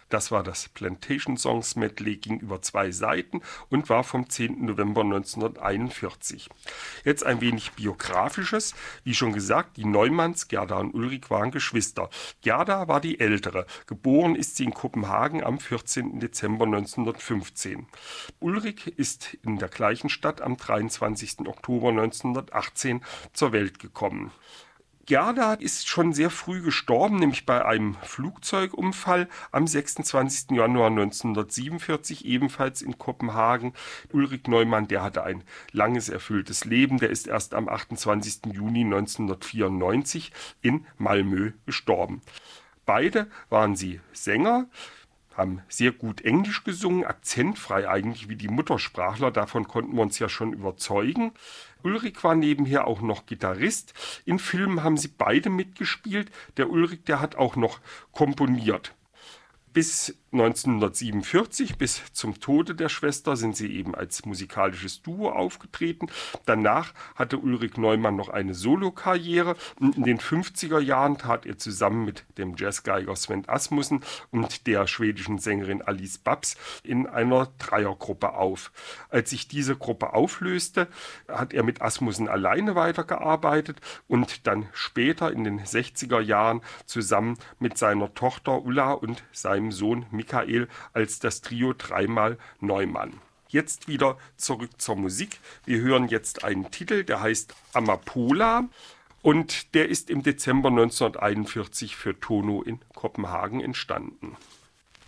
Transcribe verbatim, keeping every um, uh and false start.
Das war das Plantation Songs Medley, ging über zwei Seiten und war vom zehnten November neunzehnhunderteinundvierzig. Jetzt ein wenig Biografisches. Wie schon gesagt, die Neumanns, Gerda und Ulrich, waren Geschwister. Gerda war die ältere. Geboren ist sie in Kopenhagen am vierzehnten Dezember neunzehnhundertfünfzehn. Ulrich ist in der gleichen Stadt am dreiundzwanzigsten Oktober neunzehnhundertachtzehn zur Welt gekommen. Gerda ist schon sehr früh gestorben, nämlich bei einem Flugzeugunfall am sechsundzwanzigsten Januar neunzehnhundertsiebenundvierzig, ebenfalls in Kopenhagen. Ulrich Neumann, der hatte ein langes, erfülltes Leben. Der ist erst am achtundzwanzigsten Juni neunzehnhundertvierundneunzig in Malmö gestorben. Beide waren sie Sänger, haben sehr gut Englisch gesungen, akzentfrei eigentlich wie die Muttersprachler, davon konnten wir uns ja schon überzeugen. Ulrich war nebenher auch noch Gitarrist. In Filmen haben sie beide mitgespielt. Der Ulrich, der hat auch noch komponiert. Bis neunzehnhundertsiebenundvierzig, bis zum Tode der Schwester, sind sie eben als musikalisches Duo aufgetreten. Danach hatte Ulrich Neumann noch eine Solokarriere. Und in den fünfziger Jahren trat er zusammen mit dem Jazzgeiger Sven Asmussen und der schwedischen Sängerin Alice Babs in einer Dreiergruppe auf. Als sich diese Gruppe auflöste, hat er mit Asmussen alleine weitergearbeitet und dann später in den sechziger Jahren zusammen mit seiner Tochter Ulla und seinem Sohn Michael als das Trio Dreimal Neumann. Jetzt wieder zurück zur Musik. Wir hören jetzt einen Titel, der heißt Amapola und der ist im Dezember neunzehnhunderteinundvierzig für Tono in Kopenhagen entstanden.